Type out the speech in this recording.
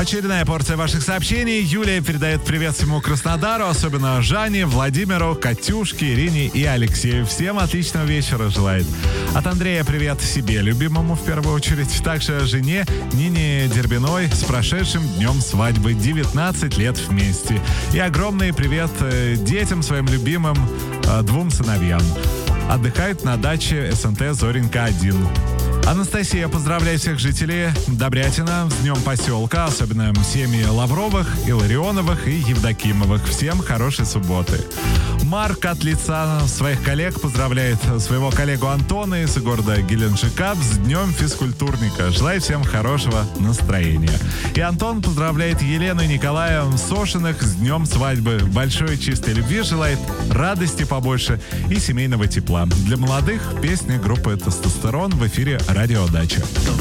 Очередная порция ваших сообщений. Юлия передает привет всему Краснодару, особенно Жанне, Владимиру, Катюшке, Ирине и Алексею. Всем отличного вечера желает. От Андрея привет себе, любимому в первую очередь. Также жене Нине Дербиной с прошедшим днем свадьбы. 19 лет вместе. И огромный привет детям своим любимым, 2 сыновьям. Отдыхают на даче СНТ «Зоренька-1». Анастасия поздравляет всех жителей Добрятина с днем поселка, особенно семьи Лавровых, Илларионовых и Евдокимовых. Всем хорошей субботы. Марк от лица своих коллег поздравляет своего коллегу Антона из города Геленджика с днем физкультурника. Желает всем хорошего настроения. И Антон поздравляет Елену и Николая Сошиных с днем свадьбы. Большой чистой любви желает, радости побольше и семейного тепла. Для молодых песни группы «Тестостерон» в эфире «Радио Дача».